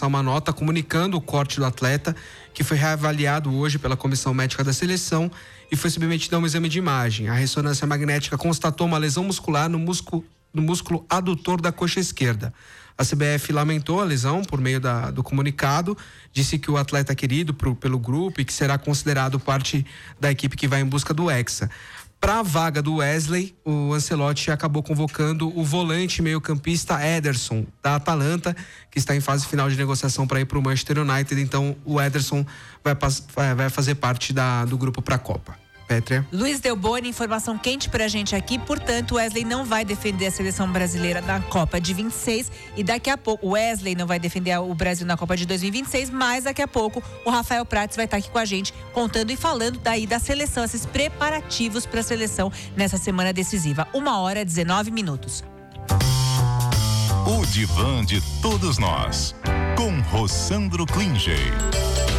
lançar uma nota comunicando o corte do atleta, que foi reavaliado hoje pela comissão médica da seleção e foi submetido a um exame de imagem. A ressonância magnética constatou uma lesão muscular no músculo adutor da coxa esquerda. A CBF lamentou a lesão por meio do comunicado, disse que o atleta é querido pelo grupo e que será considerado parte da equipe que vai em busca do Hexa. Para a vaga do Wesley, o Ancelotti acabou convocando o volante meio-campista Ederson, da Atalanta, que está em fase final de negociação para ir para o Manchester United. Então, o Ederson vai fazer parte do grupo para a Copa. Pétria. Luiz Delboni, informação quente pra gente aqui. Portanto, o Wesley não vai defender a seleção brasileira na Copa de 26 e daqui a pouco o Wesley não vai defender o Brasil na Copa de 2026, mas daqui a pouco o Rafael Prates vai estar aqui com a gente contando e falando daí da seleção, esses preparativos para a seleção nessa semana decisiva. 1h19. O Divã de Todos Nós, com Rossandro Klinger.